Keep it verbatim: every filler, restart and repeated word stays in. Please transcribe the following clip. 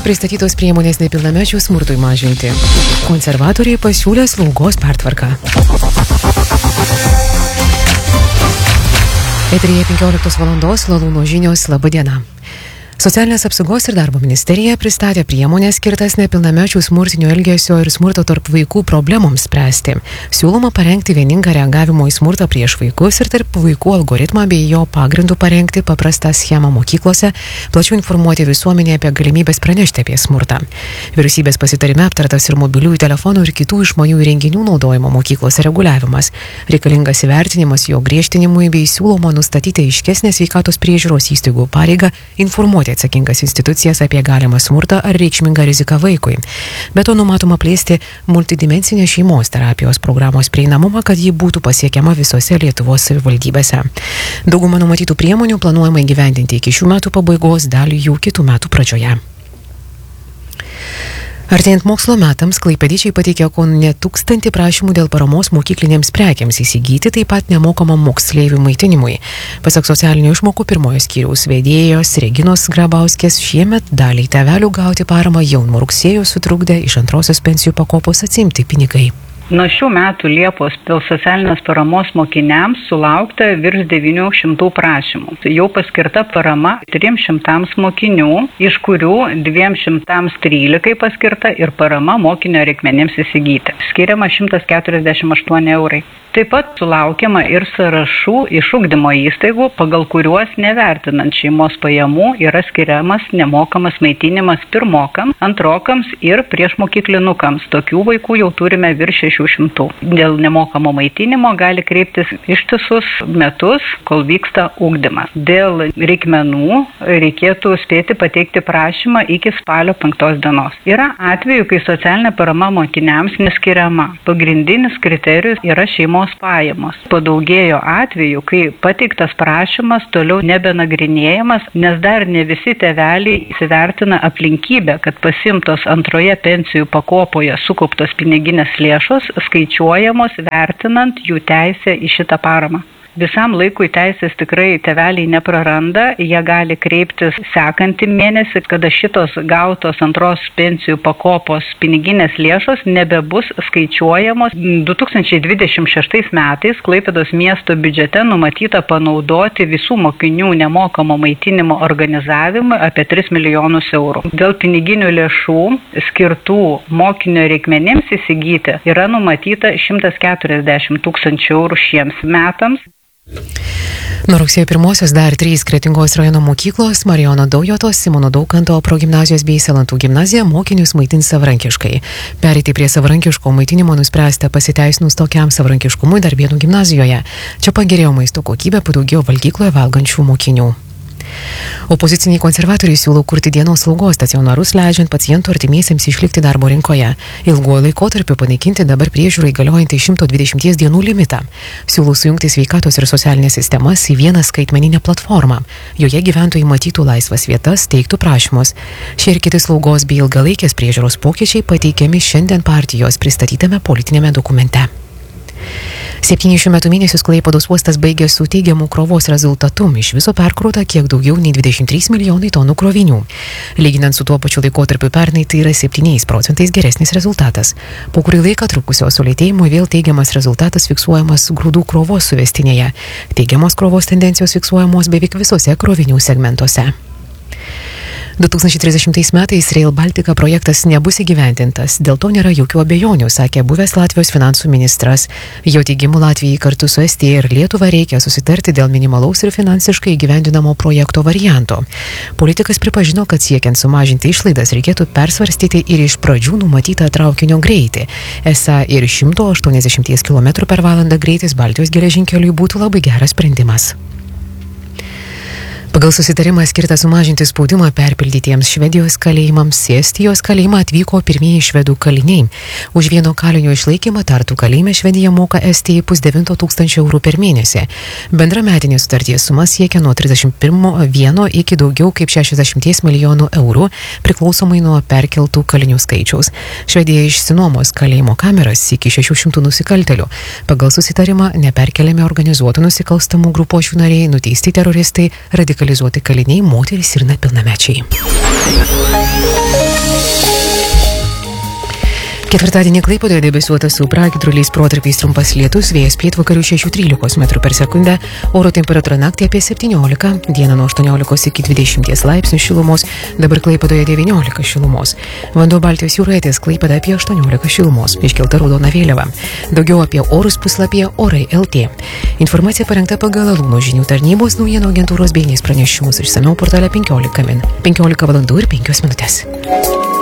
Pristatytos priemonės nepilnamečių smurtui mažinti. Konservatoriai pasiūlė slaugos pertvarką. Eteryje penkioliktos valandos Lalūno žinios. Labą dieną. Socialinės apsaugos ir darbo ministerija pristatė priemonės skirtas nepilnamečių smurtinio elgesio ir smurto tarp vaikų problemoms spręsti. Siūloma parengti vieningą reagavimo į smurtą prieš vaikus ir tarp vaikų algoritmą bei jo pagrindų parengti paprastą schemą mokyklose, plačiau informuoti visuomenę apie galimybės pranešti apie smurtą. Vyriausybės pasitarime aptartas ir mobiliųjų telefonų ir kitų išmanių įrenginių naudojimo mokyklose reguliavimas. Reikalingas įvertinimas jo griežtinimui bei siūloma nustatyti aiškesnę sveikatos priežiūros įstaigų pareigą informuoti atsakingas institucijas apie galimą smurtą ar reikšmingą riziką vaikui. Be to numatoma plėsti multidimensinę šeimos terapijos programos prieinamumą, kad ji būtų pasiekiama visose Lietuvos savivaldybėse. Daugumą numatytų priemonių planuojama įgyvendinti iki šių metų pabaigos, dalį jų kitų metų pradžioje. Artėjant mokslo metams, klaipėdiečiai pateikė kone tūkstantį prašymų dėl paramos mokyklinėms prekėms įsigyti, taip pat nemokamam moksleivių maitinimui. Pasak socialinių išmokų pirmojo skyriaus vedėjos Reginos Grabauskės, šiemet daliai tėvelių gauti paramą jau nuo rugsėjo sutrukdė iš antrosios pensijų pakopos atsiimti pinigai. Nuo šių metų Liepos dėl socialinės paramos mokiniams sulaukta virš devynių šimtų prašymų. Jau paskirta parama trims šimtams mokinių, iš kurių dviem šimtams trylika paskirta ir parama mokinio reikmenims įsigyti. Skiriama šimtas keturiasdešimt aštuoni eurai. Taip pat sulaukiama ir sąrašų iš ugdymo įstaigų, pagal kuriuos nevertinant šeimos pajamų yra skiriamas nemokamas maitinimas pirmokams, antrokams ir priešmokyklinukams. Tokių vaikų jau turime virš šešių šimtų. Dėl nemokamo maitinimo gali kreiptis ištisus metus, kol vyksta ugdymas. Dėl reikmenų reikėtų spėti pateikti prašymą iki spalio penktos dienos. Yra atvejų, kai socialinė parama mokiniams neskiriama. Pagrindinis kriterijus yra šeimos pajamos. Padaugėjo atvejų, kai pateiktas prašymas toliau nebenagrinėjamas, nes dar ne visi tėveliai įsivertina aplinkybę, kad pasimtos antroje pensijų pakopoje sukauptos piniginės lėšos skaičiuojamos vertinant jų teisę į šitą paramą. Visam laikui teisės tikrai tėveliai nepraranda, jie gali kreiptis sekantį mėnesį, kada šitos gautos antros pensijų pakopos piniginės lėšos nebebus skaičiuojamos. du tūkstančiai dvidešimt šeštais metais Klaipėdos miesto biudžete numatyta panaudoti visų mokinių nemokamo maitinimo organizavimui apie tris milijonus eurų. Dėl piniginių lėšų skirtų mokinio reikmenims įsigyti yra numatyta šimtas keturiasdešimt tūkstančių eurų šiems metams. Nuo rugsėjo pirmosios dar trys Kretingos rajono mokyklos, Marijono Daujotos, Simono Daukanto progimnazijos bei Salantų gimnazija mokinius maitins savarankiškai. Pereiti prie savarankiško maitinimo nuspręsta pasiteisinus tokiam savarankiškumui Darbėnų gimnazijoje. Čia pagerėjo maisto kokybė, padaugėjo valgykloje valgančių mokinių. Opoziciniai konservatoriai siūlo kurti dienos slaugos stacionarus, leidžiant pacientų artimiesiems išlikti darbo rinkoje. Ilguoju laikotarpiu panaikinti dabar priežiūrai galiojantį šimto dvidešimties dienų limitą. Siūlo sujungti sveikatos ir socialinės sistemas į vieną skaitmeninę platformą. Joje gyventojai matytų laisvas vietas, teiktų prašymus. Šie ir kiti slaugos bei ilgalaikės priežiūros pokyčiai pateikiami šiandien partijos pristatytame politinėme dokumente. Septynis šių metų mėnesius Klaipėdos uostas baigė su teigiamu krovos rezultatu. Iš viso perkrauta kiek daugiau nei dvidešimt trys milijonai tonų krovinių. Lyginant su tuo pačiu laikotarpiu pernai, tai yra septyniais procentais geresnis rezultatas. Po kurį laiką trukusio sulėtėjimo vėl teigiamas rezultatas fiksuojamas grūdų krovos suvestinėje. Teigiamos krovos tendencijos fiksuojamos beveik visose krovinių segmentuose. du tūkstančiai trisdešimtais metais Rail Baltica projektas nebus įgyvendintas. Dėl to nėra jokių abejonių, sakė buvęs Latvijos finansų ministras. Jo teigimu, Latvijai kartu su Estija ir Lietuva reikia susitarti dėl minimalaus ir finansiškai įgyvendinamo projekto varianto. Politikas pripažino, kad siekiant sumažinti išlaidas reikėtų persvarstyti ir iš pradžių numatytą traukinio greitį. Esą ir šimto aštuoniasdešimties kilometrų per valandą greitis Baltijos geležinkeliui būtų labai geras sprendimas. Pagal susitarimą skirtą sumažinti spaudimą perpildytiems Švedijos kalėjimams, į Estijos kalėjimą atvyko pirmieji švedų kaliniai. Už vieno kalinio išlaikymą Tartu kalėjime Švedija moka Estijai pusdevinto tūkstančio eurų per mėnesį. Bendra metinė sutarties suma siekia nuo trisdešimt vieno iki daugiau kaip šešiasdešimt milijonų eurų, priklausomai nuo perkeltų kalinių skaičiaus. Švedija išsinuomos kalėjimo kameras iki šešių šimtų nusikaltelių. Pagal susitarimą neperkeliami organizuotų nusikalstamų grupuočių nariai, nuteisti teroristai, radikalizuoti kaliniai, moterys ir nepilnamečiai. Ketvirtadienį Klaipėdoje debesuota su pragiedruliais protarpiais trumpas lietus, vėjas pietvakarių šešių trylikos metrų per sekundę, oro temperatūra naktį apie septyniolika, dieną nuo aštuoniolikos iki dvidešimties laipsnių šilumos, dabar Klaipėdoje devyniolika šilumos. Vanduo Baltijos jūroje ties Klaipėda apie aštuoniolika šilumos, iškelta raudona vėliava. Daugiau apie orus puslapyje Orai L T. Informacija parengta pagal Alūno žinių tarnybos naujienų agentūros B N S pranešimus išsamiau portale penkiolika min. penkiolika valandų ir penkios minutės.